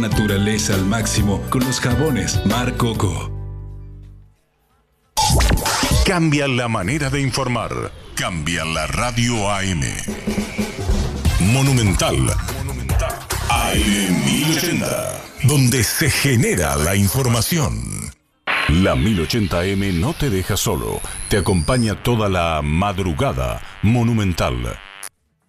Naturaleza al máximo con los jabones Mar Coco. Cambia la manera de informar. Cambia la radio AM. Monumental. AM 1080. Donde se genera la información. La 1080M no te deja solo. Te acompaña toda la madrugada. Monumental.